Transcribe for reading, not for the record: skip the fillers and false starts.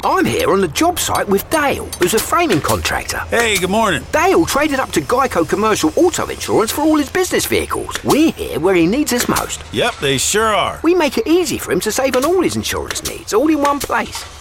I'm here on the job site with Dale, who's a framing contractor. Hey, good morning. Dale traded up to Geico Commercial Auto Insurance for all his business vehicles. We're here where he needs us most. Yep, they sure are. We make it easy for him to save on all his insurance needs, all in one place.